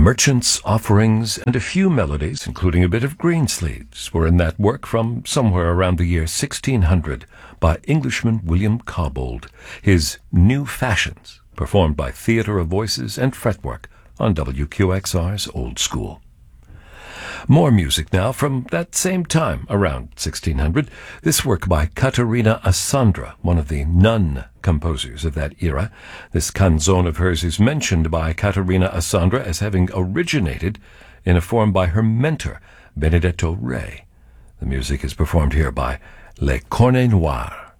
Merchant's Offerings and a few melodies, including a bit of Greensleeves, were in that work from somewhere around the year 1600 by Englishman William Cobbold, his New Fashions, performed by Theatre of Voices and Fretwork on WQXR's Old School. More music now from that same time, around 1600. This work by Caterina Assandra, one of the nun composers of that era. This canzone of hers is mentioned by Caterina Assandra as having originated in a form by her mentor, Benedetto Re. The music is performed here by Les Cornets Noirs.